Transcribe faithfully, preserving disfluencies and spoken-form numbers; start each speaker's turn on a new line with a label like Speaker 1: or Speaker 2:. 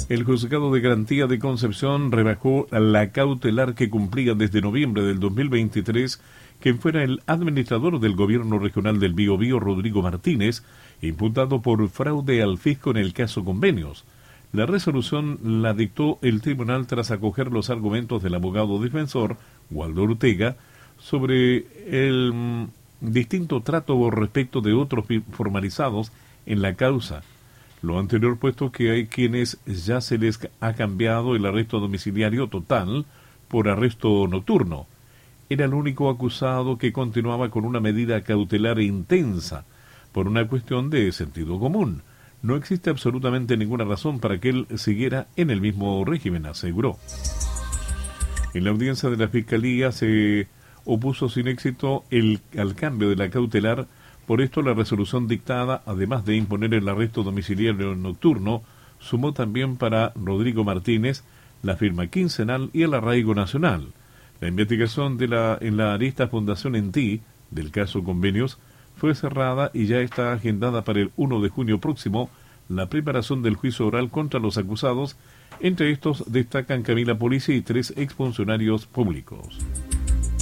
Speaker 1: El Juzgado de Garantía de Concepción rebajó la cautelar que cumplía desde noviembre del dos mil veintitrés quien fuera el administrador del gobierno regional del Biobío, Rodrigo Martínez, imputado por fraude al fisco en el caso Convenios. La resolución la dictó el tribunal tras acoger los argumentos del abogado defensor, Waldo Ortega, sobre el mm, distinto trato respecto de otros formalizados en la causa. Lo anterior puesto que hay quienes ya se les ha cambiado el arresto domiciliario total por arresto nocturno. Era el único acusado que continuaba con una medida cautelar intensa por una cuestión de sentido común. No existe absolutamente ninguna razón para que él siguiera en el mismo régimen, aseguró. En la audiencia de la Fiscalía se opuso sin éxito el, al cambio de la cautelar. Por esto, la resolución dictada, además de imponer el arresto domiciliario nocturno, sumó también para Rodrigo Martínez la firma quincenal y el arraigo nacional. La investigación de la, en la arista Fundación Enti del caso Convenios fue cerrada y ya está agendada para el primero de junio próximo la preparación del juicio oral contra los acusados. Entre estos destacan Camila Policia y tres exfuncionarios públicos.